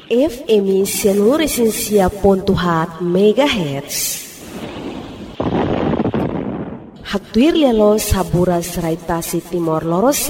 FM Seluruh Pontuhat MHz. Haktuir lelo sabura serai Tasik Timor Lorosa